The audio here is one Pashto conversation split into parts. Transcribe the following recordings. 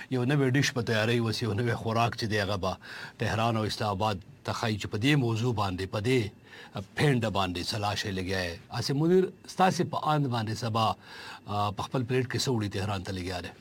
یو نوې ډیش په تیاری وسی یو نوې خوراک چې دی هغه به تهران او اسلام آباد تخای چې په دې موضوع باندې په دې پینډ باندې سلاشه لګیا اسه مدیر ستاسو په اند باندې سبا په خپل پلیټ کې سوړي تهران ته لګیا دی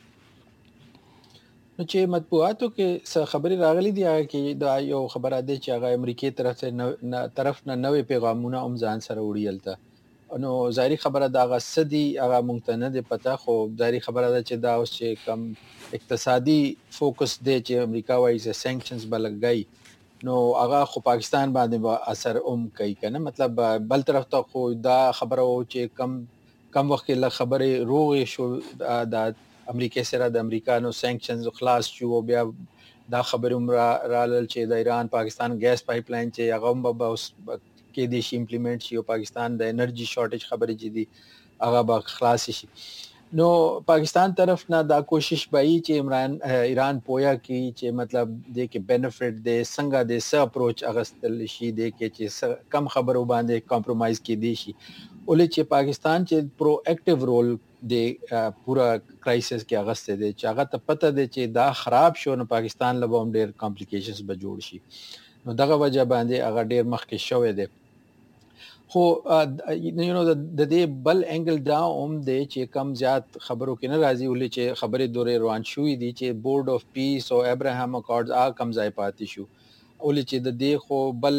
نو چې مطبوعاتو کې خبري راغلي دي چې دا یو خبره ده چې هغه امریکای طرف نه نوې پیغامونه هم ځان سره وړيلته نو ظاهري خبره دا غسدي هغه مونږ ته نه دی پته خو ظاهري خبره ده چې دا اوس چې کم اقتصادي فوکس دی چې امریکا وايي چې سانکشنز بلګي نو هغه خو پاکستان باندې اثر کوي کنه مطلب بل طرف ته خو دا خبره و چې کم وخت له خبره روغ شو دا امریکا سره د امریکانو سانکشنز خلاص شو بیا دا خبره رالل چې د ایران پاکستان ګیس پایپ لاین چې هغه هم به کې دي شي امپلیمنٹ شي او پاکستان د انرژي شارټیج خبره جدي هغه به خلاص شي نو پاکستان طرف نه دا کوشش بای چې ایران پویا کی چې مطلب دې کې بینیفټ دې څنګه دې س اپروچ اغستل شي دې کې چې کم خبرو باندې کمپرمایز کې دي شي ولې چې پاکستان چې پرو اکټیو رول د پورا کرایسس کې اغسته دي چې هغه ته پته دي چې دا خراب شو نو پاکستان له بوم ډیر کمپلیکیشنز به جوړ شي نو دغه وجه باندې هغه ډیر مخکې شوې دي خو د دې بل انګل دا دی چې کم زیات خبرو کې نه راځي ولې چې خبرې دورې روان شوې دي چې بورډ اف پیس او ابراهام اکارډز کم ځای پاتې شو ولې چې د دې خو بل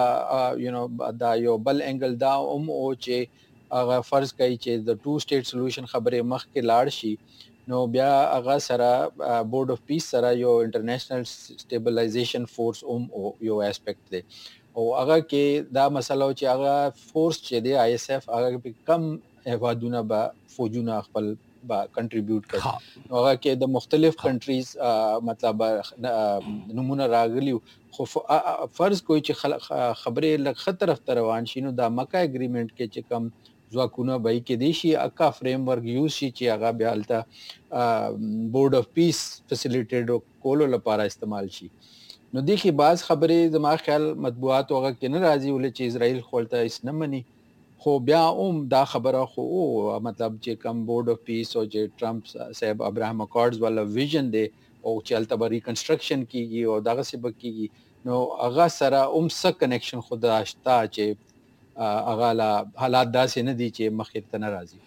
دا یو بل انګل دا او چې هغه فرض کوي چې د ټو سټیټ سولوشن خبرې مخ کې لاړ شي نو بیا هغه سره بورډ اف پیس سره یو انټرنیشنل سټیبلایزیشن فورس یو اسپیکټ دی او هغه کې دا مسله چې هغه فورس چې دی آی اس اف هغه په کم هوادونه با فوجونه خپل با کنټریبیوټ کړي هغه کې د مختلف کنټریز مطلب نمونه راغلی خو فرض کوي چې خبرې لږ طرف ته روان شي نو دا مکه اګریمنت کې چې کم ځواکونه به کې دي شي اکا فریم ورک یوز شي چې هغه بیا الته بورډ اف پیس فیسیلیټیټ کولو لپاره استعمال شي نو د کې بعض خبرې زما خیال مطبوعات هغه کې نه راځي ولې چې اسرائیل خپلته هیڅ نه مني خو بیا دا خبره خو مطلب چې کم بورډ اف پیس او چې ټرمپ صاحب ابراهام اکارډز والا ویژن دی او چې الته به ریکنسټرکشن کیږي او دغه څه به کیږي نو هغه سره څه کنیکشن خدا شته چې هغه حالات داسې نه دي چې مخې ته نه راځي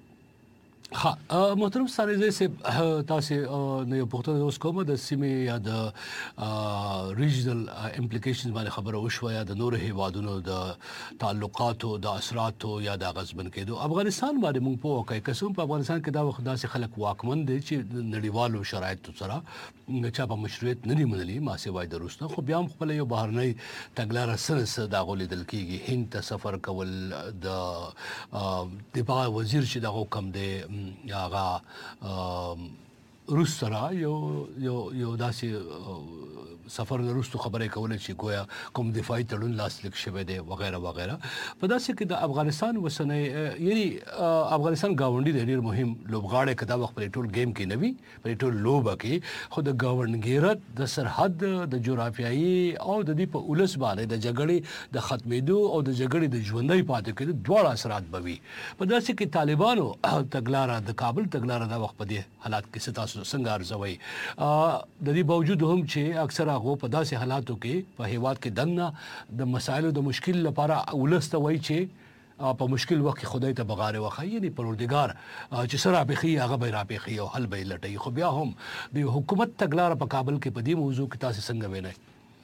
محترم سارزه سے تاسو نو پختو اوس کوم د سیمه یا د ریجنل امپلیکیشنز باندې خبره وشو یا د نور هیوادونو د تعلقاتو د اثراتو یا د غزبن کېدو افغانستان باندې مونږ په وکای قسم په افغانستان کې دا وخت داسې خلک واکمن دي چې نړیوالو شرایطو سره چا په مشروعیت نه دی منلي ما سي وای دروسته خو بیا خپل یو بهرنۍ تګلارې سره دا غولې دل کېږي هند ته سفر کول د دفاع وزیر چې دا حکم دی هغه روس سره یو داسې سفر وروسته خبرې کولې چې گویا کوم دفاعي تړون لاسلیک شوی دی وغیرہ وغیرہ په داسې کې د افغانستان وسنۍ یعنی افغانستان گاونډي ډېر مهم لوبغاړي کدا وخت په ټول گیم کې نوي په ټول لوبه کې خو د گاونډګیرت د سرحد د جغرافیایي او د دې په اولس باندې د جګړې د ختمېدو او د جګړې د ژوندۍ پاتې کېدو دواړه اثرات بوي په داسې کې طالبانو تګلارې د کابل تګلارې د وخت په دې حالات کې ستاسو څنګه ارزوي د دې باوجود هم چې اکثر هغه په داسې حالاتو کې په هیواد کې دنه د مسایلو د مشکل لپاره ولسته وای چې په مشکل وخت خدای ته بغاره وخی یعنی پروردگار چې سره بخي هغه به را بخي او حل به لټي خو بیا هم د حکومت تګلار په کابل کې په دې موضوع کې تاسو څنګه وینئ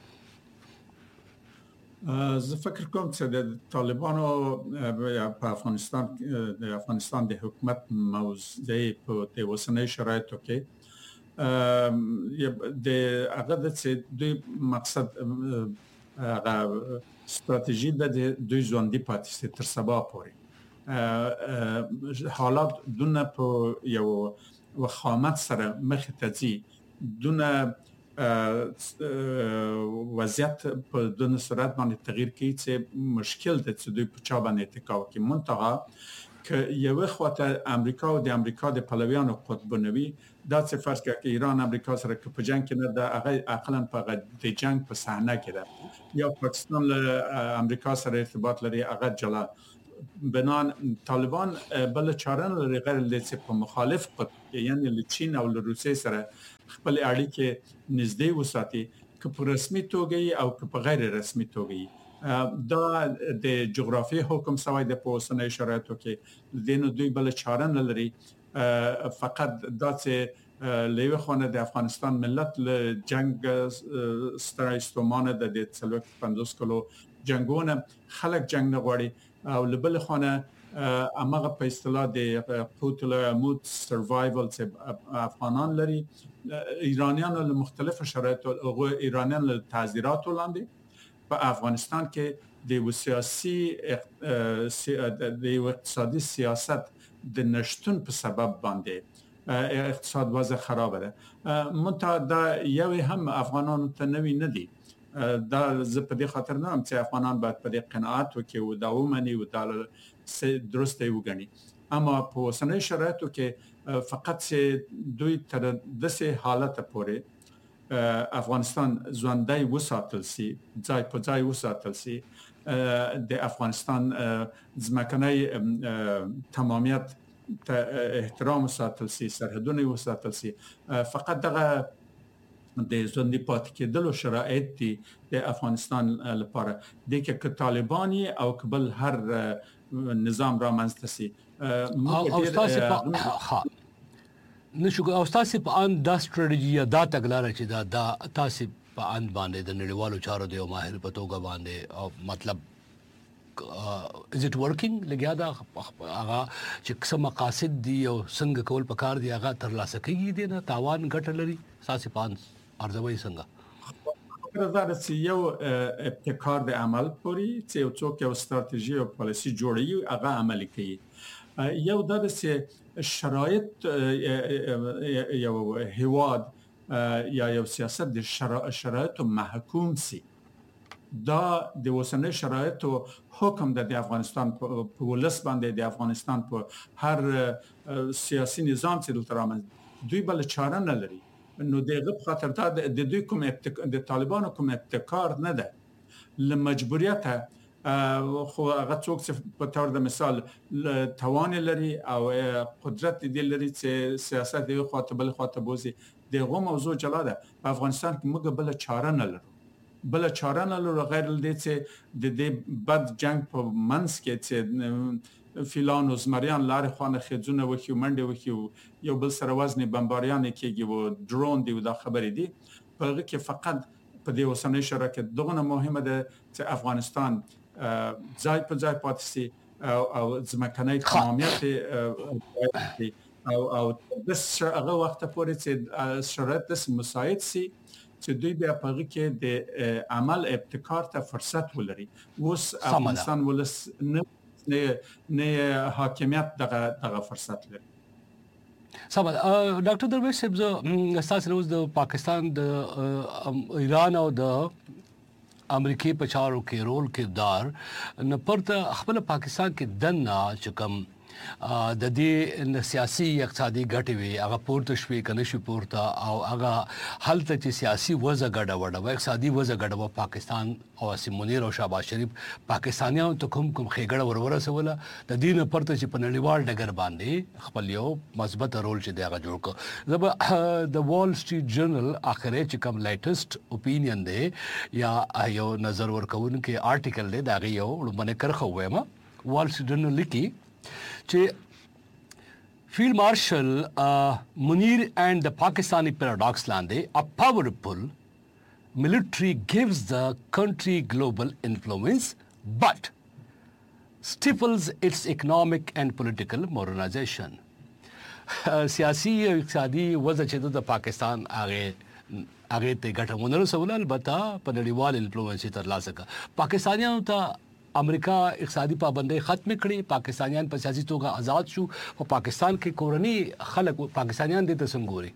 زه فکر کوم چې د طالبانو په افغانستان د حکومت موضوع په اوسنۍ شرایطو کې د هغه د مقصد هغه استراتیژي د دوی ژوندۍ پاتې سي تر سبا پورې حالات دونه په یو وخامت سره مخ ته ځي دونه وضعیت په دونه سرعت باندې تغییر کوي چې مشکل ده چې دوی په چا باندې اتکا وکړي منتها که یو خواته امریکا او د امریکا د پلویانو قطبنوي دا څه فرض کړه چې ایران امریکا سره په جنگ کې نه ده هغه عقلاً په د جنگ په صحنه کې ده یا پاکستان له امریکا سره ارتباط لري هغه جلا بنان طالبان بل چاره نه لري غیر له چې په مخالف قطب یعنی له چین او له روسیې سره خپل اړیکې نږدې وساتي که په رسمي توګه او که په غیر رسمي توګه دا د جغرافي حکم سوی د پوسنې شرایطو کې دینو دوی بل چاره نه لري فقط دا چې لیوه خانه د افغانستان ملت له جنگ سترایستومانه د 350 کلو جنگونه خلک جنگ نه غواړي او لبل خانه امغه په اصطلاح د قوت العمود سروایوال چې افغانان لري ایرانیان له مختلف شرایطو او ایرانیان له تعذيرات ولاندې په افغانستان کې د سیاسي د اقتصادي سیاست د نشټون په سبب باندې اقتصاد وضع خراب ده منتها دا یو هم افغانانو ته نوی نه دي دا زه په دې خاطر نه هم چې افغانان باید په دې قناعت وکړي او دا ومني او دا درسته وګڼي اما په اوسنۍ شرایطو کې فقط چې دوی تر داسې حالت پورې افغانستان ژوندی وساتل سي ځای په ځای وساتل سي د افغانستان ځمکنۍ تمامیت احترام وساتل سي سرحدونه وساتل سي فقط دغه د ژوندۍ پاتې کېدلو شرایط دي د افغانستان لپاره د کې طالباني او قبل هر نظام را منځته سي او تاسو په ان دا ستراتیژي دا تګلارې چې دا تاسو په ان باندې د نړیوالو چارو د ماهر په توګه باندې او مطلب is it working لګیا دا هغه چې څه مقاصد دي او څنګه کول پکار دي هغه تر لاسه کیږي دي نه تاوان ګټه لري ساسي پان ارزوي څنګه راځي چې یو ابتکار د عمل پوري چې یو څوک یو ستراتیژي او پالیسي جوړي هغه عملي کوي یو د شرایط یو هواد یا یو سیاست د شرایط محکوم سي دا د اوسنۍ شرایطو حکم د افغانستان په ولس باندې د افغانستان په هر سیاسي نظام چې دلته رامنځ دوی بل چاره نه لري نو دغه په خاطر دا د دوی کوم د طالبانو کوم ابتکار نه ده لمجبوریت خو هغه څوک چې په تور د مثال توان لري او قدرت دې لري چې سیاست یو خاطر بل خاطر بوزي دغه موضوع جلا ده په افغانستان کې موږ بل چاره نه لرو بل چاره نه لرو غیر دې چې د دې بد جنگ په منځ کې چې فیلان او زمریان لار خوانه خځونه وکي منډه وکي یو بل سره وزن بمباریان کېږي او درون دی دا خبرې دي په هغه کې فقط په دې اوسنۍ شراکت دغه مهمه ده چې افغانستان ځای په ځای پاتې سي او ځمکنۍ تمامیت او د هغه وخت پورې چې شرایط مساعد سي چې دوی بیا په هغه کې د عمل ابتکار ته فرصت ولري اوس افغانستان ولس نه حاکمیت دغه فرصت لري سبا ډاکټر درویش صاحب استاد روز د پاکستان د ایران او د امریکای په چارو کې رول کردار نه پرته خپل پاکستان کې دنه چکم د دې سیاسي اقتصادي ګټې وي هغه پورته شوي کنه شي پورته او هغه حالت چې سیاسي وضع ګډه وډه اقتصادي وضع ګډه پاکستان او سیمونیر او شهباز شریف پاکستانیانو ته کوم خېګړه ورسوله د دې نه پرته چې په نړیوال ډګر باندې خپل یو مثبت رول چې دغه جوړ کړ د وال سټریټ جرنل اخره چې کوم لیټیسټ اوپینین دی یا یو نظر ورکون کې آرټیکل دی دا یو لمنه کرخه وایم وال سټریټ جرنل لیکي Field Marshal Munir and the Pakistani paradox lande a powerful military gives the country global influence but stifles its economic and political modernization. سیاسی او اقتصادي وضع چې د پاکستان هغه ته ګټه ورسول البته په نړیوال انفلوئنس تر لاسه کا پاکستانیانو ته امریکا اقتصادي پابندۍ ختم کړي پاکستانیان په سیاسي توګه آزاد شو او پاکستان کې کورني خلک پاکستانیان د تسنګوري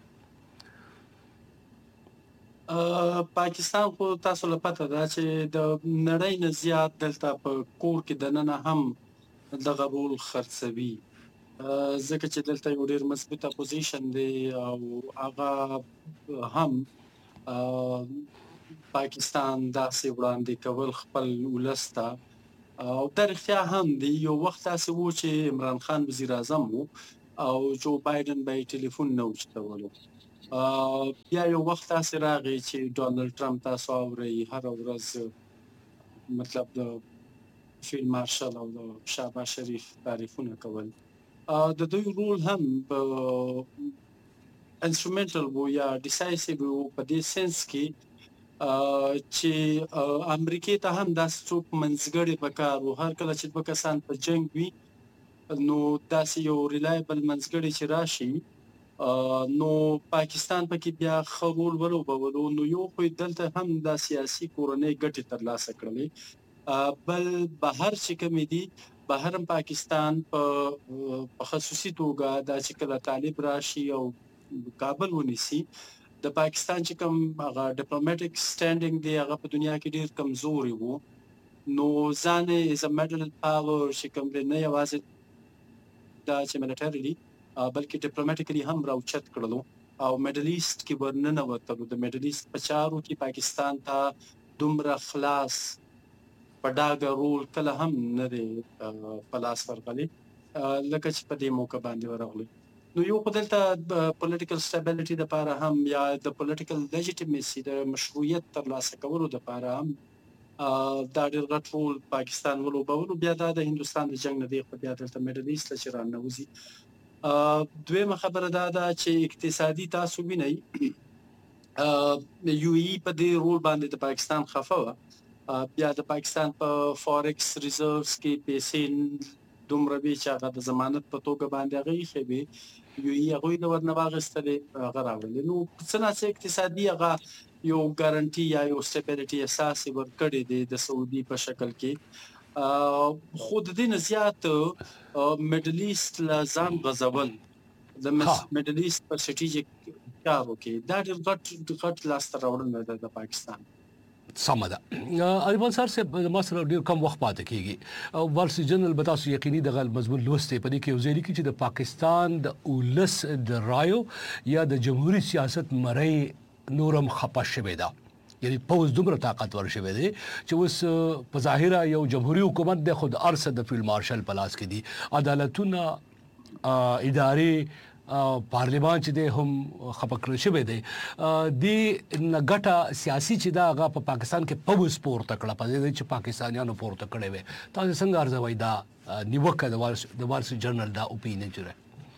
پاکستان خو تاسو له پته دا چې د نړۍ نه زیات دلته په کور کې د نن هم د غبول خرڅوي ځکه چې دلته یو ډیر مثبت اپوزیشن دی او هغه هم پاکستان داسې وړاندې کول خپل ولسته او د رښتیا هم د یو وخت تاسو وو چې عمران خان وزیر اعظم وو او جو بایدن به ټلیفون نه وچتولو بیا یو وخت تاسو راغی چې ډونالد ټرمپ تاسو اوري هر ورځ مطلب د فیلډ مارشل او د شهباز شریف تعریفونه کول د دوی رول هم انسټرومنټل وو یا ډیسایسیو وو په دې سنس کې چې امریکای ته هم داسې څوک منځګړی پکار وو هر کله چې دوه کسان په جنگ وي نو داسې یو ریلایبل منځګړی چې راشي نو پاکستان پکې بیا ښه رول ولوبولو نو یو خو دلته هم د سیاسي کورنۍ ګټې ترلاسه کړلې بل بهر چې کومې دي بهر هم پاکستان په خصوصي توګه دا چې کله طالب راشي او کابل ونیسي د پاکستان چې کوم هغه ډیپلوماټیک سټانډینګ دی هغه په دنیا کې ډیر کمزوري وو نو ځان یې از ا میډل پاور چې کوم نه یوازې دا چې ملټرلی بلکې ډیپلوماټیکلی هم راوچت کړلو او میډل ایست کې ورننه وتلو د میډل ایست په چارو کې پاکستان ته دومره خلاص په ډاګه رول کله هم نه دی په لاس ورغلی لکه چې په دې موقع باندې ورغلی نو یو په دلته پولیټیکل سټیبلیټي لپاره هم یا د پولیټیکل لیجیټیمیسي د مشروعیت ترلاسه کولو لپاره هم دا ډېر غټ رول پاکستان ولوبولو بیا دا د هندوستان د جنګ نه دی خو بیا دلته میډل ایست له چې راننوځي دویمه خبره دا ده چې اقتصادي تاسو وینئ یو ای په دې رول باندې د پاکستان خفه وه بیا د پاکستان په فارکس ریزروز کې پیسې دومره وي چې هغه د ضمانت په توګه باندې هغه ایښې وي یو ای هغوی له ورنه واخیستلې هغه راوړلې نو څه ناڅه اقتصادي هغه یو ګارنټي یا یو سټیبلیټي احساس یې ورکړی دی د سعودي په شکل کې خو د دې نه زیات میډل ایست له ځان غځول د میډل ایست په سټریټیجیک چارو کې دا ډېر غټ لاسته راوړنه ده د پاکستان سمه ده ایوان سر سے ما سره ډیر کم وخت پاتې کیږي ورس جنرال بتا سو یقیني د مضمون لوسته په دې کې وزیری کې چې د پاکستان د اولس د رایو یا د جمهوریت سیاست مړی نورم خپه شوی دا یعنی پوز دومره طاقتور شوی دی چې اوس په ظاهره یو جمهوریت حکومت د خود ارسه د فیلډ مارشل پلاس کې دي عدالتونه اداري پارلیمان چې د هم خپکړ شوی دی د نګټه سیاسي چې دا هغه په پاکستان کې پوز پورته کړه په دې چې پاکستانیانو پورته کړي وي تاسو څنګه ارزوي دا نیوکه د وارس جنرال دا اوپینین چره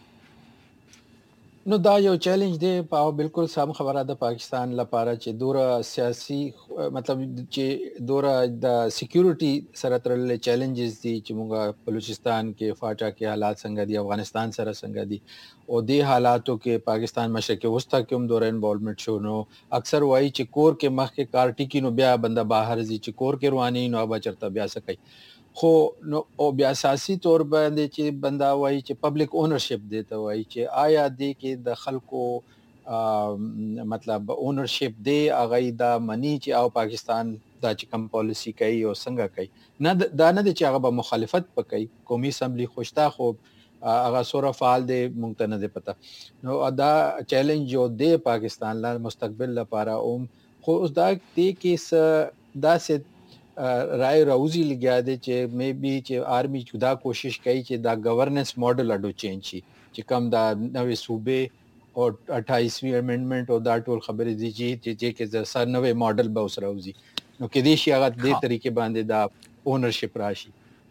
نو دا یو چیلنج دی په بالکل سم خبره ده پاکستان لپاره چې دوره سیاسي مطلب چې دوره د سکیورټي سره ترلې چیلنجز دي چې موږ بلوچستان کې فاټا کې حالات څنګه دي افغانستان سره څنګه دي او دې حالاتو کې پاکستان مشرق وسطی کې هم دوره انوالومنت شو نو اکثر وایي چې کور کې مخ کې کارټی کې نو بیا بنده بهر ځي چې کور کې رواني نو به چرته بیا سکی خو نو او بیا اساسي تور باندې چې بندا وایي چې پبلک اونرشپ دی ته وایي چې آیا دې کې د خلکو مطلب اونرشپ دی هغه دا منی چې او پاکستان دا چې کوم پالیسی کوي او څنګه کوي نه دا نه چې هغه به مخالفت وکړي قومي اسمبلی خوشتا خو هغه سوره فعال دی مونږ ته نه دی پته نو دا چیلنج جو دی پاکستان لا مستقبل لپاره خو اوس دا دی کې دا سه رائے راوزی لګیا دی چې مې بي چې آرمي جدا کوشش کوي چې دا گورننس ماډل اډو چینج شي چې کم دا نوې صوبې او 28وی امندمنت او دا ټول خبرې دي چې کې سر نوې ماډل به اوس راوزي نو کې دې شي هغه دې طریقې باندې دا اونرشپ راشي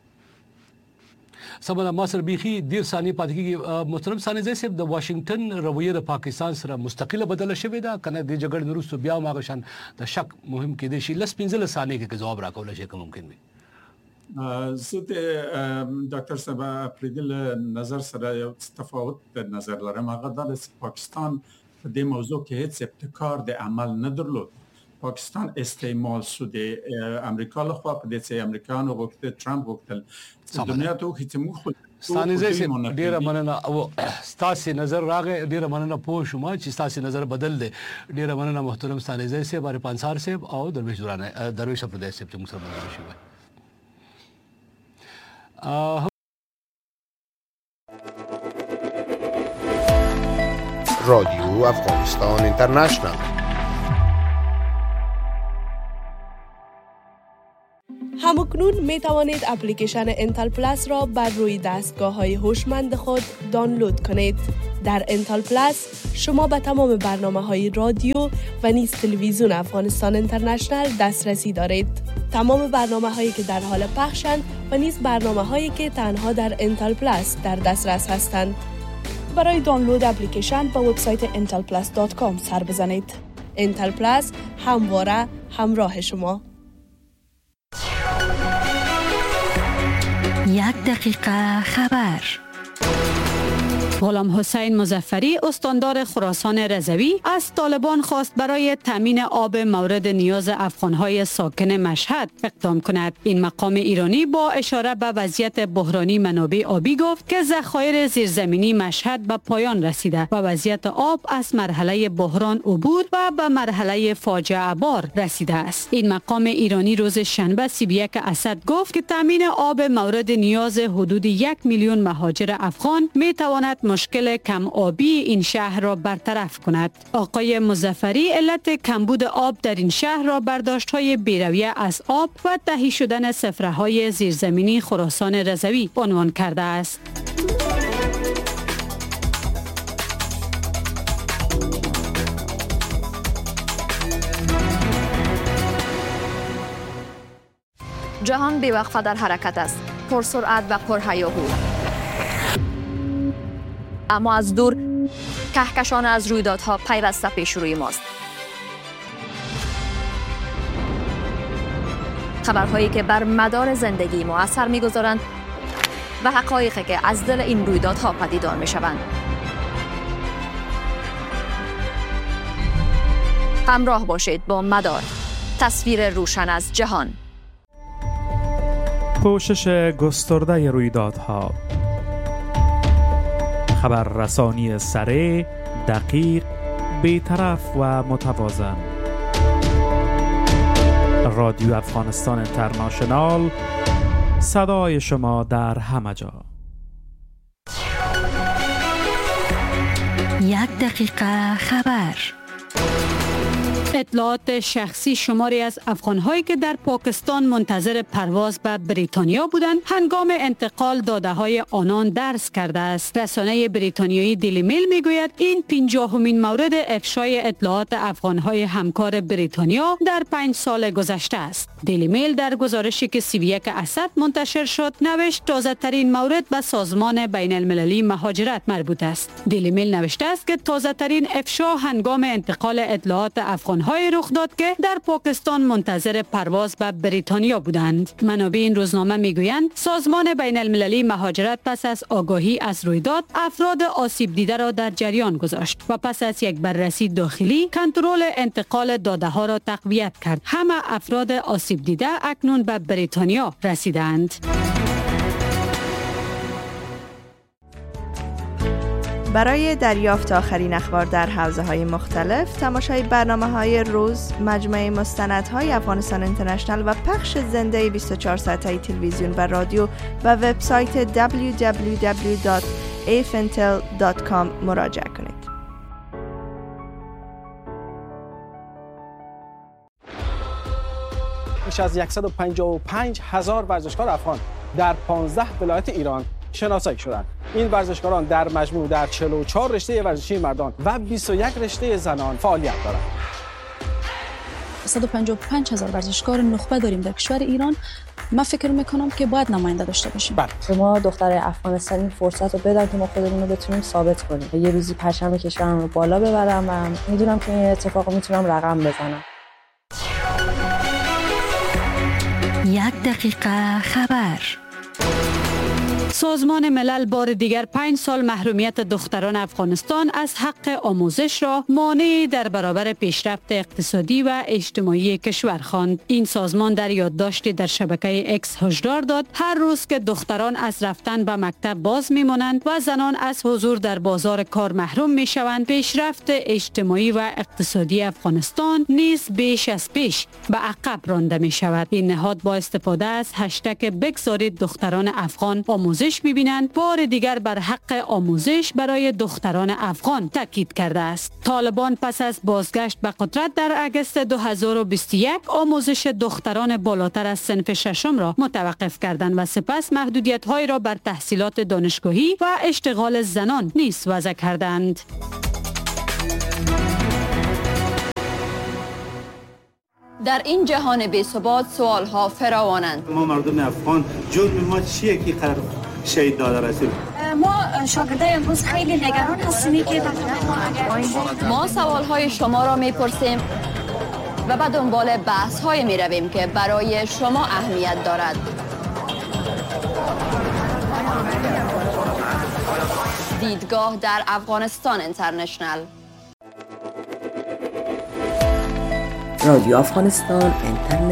سبا ما سره بيخي ډیر ثانیه پاتې کیږي محترم ثانیه صاحب د واشنگټن رویه د پاکستان سره مستقله بدله شوې ده کنه د جګړې وروسته بیا ما غشن د شک مهم کې دي شي لس 15 ثانیه کې جواب راکول شي کوم ممکن وي زه د ډاکټر صاحب پرېدل نظر سره یو تفاوت نظر لرم هغه د پاکستان په دې موضوع کې هیڅ ابتکار د عمل نه درلود پاکستان استعمال شده امریکا له خوا په دې چې امریکایانو غوښتل ټرمپ غوښتل دنیا ته هیڅ مخ ستانه زې ډیره مننه او ستاسو نظر راغی ډیره مننه پوه شوم چې ستاسو نظر بدل دی ډیره مننه محترم ستانه زې سه بار پانسار صاحب او درویش دورانه درویش پردیش صاحب چې موږ سره ملګری شوی رادیو افغانستان اینترنشنال همکنون می توانید اپلیکیشن انتل پلاس را بر روی دستگاه‌های هوشمند خود دانلود کنید. در انتل پلاس شما به تمام برنامه‌های رادیو و نیز تلویزیون افغانستان اینترنشنال دسترسی دارید. تمام برنامه‌هایی که در حال پخشند و نیز برنامه‌هایی که تنها در انتل پلاس در دسترس هستند. برای دانلود اپلیکیشن به وبسایت intelplus.com سر بزنید. انتل پلاس همواره همراه شما. 1 دقیقه خبر. غلام حسین مظفری استاندار خراسان رضوی از طالبان خواست برای تامین آب مورد نیاز افغان‌های ساکن مشهد اقدام کند. این مقام ایرانی با اشاره به وضعیت بحرانی منابع آبی گفت که ذخایر زیرزمینی مشهد به پایان رسیده و وضعیت آب از مرحله بحران عبور و به مرحله فاجعه بار رسیده است. این مقام ایرانی روز شنبه 31 اسد گفت که تامین آب مورد نیاز حدود 1 میلیون مهاجر افغان می تواند مشکل کم آبی این شهر را برطرف کند. آقای مظفری علت کمبود آب در این شهر را برداشت‌های بی‌رویه از آب و تهی شدن سفره‌های زیرزمینی خراسان رضوی عنوان کرده است. جهان بی‌وقفه در حرکت است، پرسرعت و پرهیاهو. اما از دور کهکشان از رویدادها پیوسته پیش روی ماست. خبرهایی که بر مدار زندگی ما اثر می‌گذارند و حقایقی که از دل این رویدادها پدیدار می‌شوند. همراه باشید با مدار، تصویر روشن از جهان. پوشش گسترده رویدادها، خبررسانی سریع، دقیق، بی‌طرف و متوازن. رادیو افغانستان اینترنشنال، صدای شما در همه جا. 1 دقیقه خبر. اطلاعات شخصی شماری از افغان‌هایی که در پاکستان منتظر پرواز به بریتانیا بودند هنگام انتقال داده‌های آنان درز کرده است. رسانه بریتانیایی دیلی میل میگوید این 50مین مورد افشای اطلاعات افغان‌های همکار بریتانیا در 5 سال گذشته است. دیلی میل در گزارشی که 31 اسد منتشر شد نوشت تازه‌ترین مورد به سازمان بین المللی مهاجرت مربوط است. دیلی میل نوشته است که تازه‌ترین افشا هنگام انتقال اطلاعات افغان‌های رخ داد که در پاکستان منتظر پرواز به بریتانیا بودند. منابع این روزنامه میگویند سازمان بین المللی مهاجرت پس از آگاهی از رویداد افراد آسیب دیده را در جریان گذاشت و پس از یک بررسی داخلی کنترل انتقال داده ها را تقویت کرد. همه افراد آسیب دیده اکنون به بریتانیا رسیدند. برای دریافت آخرین اخبار در حوزه‌های مختلف، تماشای برنامه‌های روز، مجموعه مستندهای افغانستان اینترنشنال و پخش زنده 24 ساعته تلویزیون و رادیو و وبسایت www.afintel.com مراجعه کنید. بیش از 155,000 ورزشکار افغان در 15 ولایت ایران شناسایی شدند. این ورزشکاران در مجموع در 44 رشته ورزشی مردان و 21 رشته زنان فعالیت دارند. 155,000 ورزشکار نخبه داریم در کشور ایران. من فکر میکنم که باید نماینده داشته باشیم. شما دختر افغانستانی فرصت رو بدن که ما خودمون رو بتونیم ثابت کنیم. یه روزی پرچم کشورم رو بالا ببرم و میدونم که این اتفاق رو میتونم رقم بزنم. 1 دقیقه خبر. سازمان ملل بار دیگر 5 سال محرومیت دختران افغانستان از حق آموزش را مانع در برابر پیشرفت اقتصادی و اجتماعی کشور خواند. این سازمان در یادداشتی در شبکه اکس هشدار داد هر روز که دختران از رفتن به مکتب باز میمانند و زنان از حضور در بازار کار محروم میشوند، پیشرفت اجتماعی و اقتصادی افغانستان نیز بیش از پیش به عقب رانده می شود. این نهاد با استفاده از هشتگ بگذارید دختران افغان آموزش آموزش ببینند بار دیگر بر حق آموزش برای دختران افغان تاکید کرده است. طالبان پس از بازگشت به قدرت در اگست 2021 آموزش دختران بالاتر از صنف ششم را متوقف کردند و سپس محدودیت‌های را بر تحصیلات دانشگاهی و اشتغال زنان نیز وضع کردند. در این جهان بی‌ثبات سوال‌ها فراوانند. ما مردم افغان جرم ما چیه که قرار شهید داده رسول؟ ما شاگردای امروز خیلی نگران هستیم که ما سوال‌های شما را می‌پرسیم و به دنبال بحث‌های می‌رویم که برای شما اهمیت دارد. دیدگاه در افغانستان اینترنشنل. رادیو افغانستان اینترنشنل.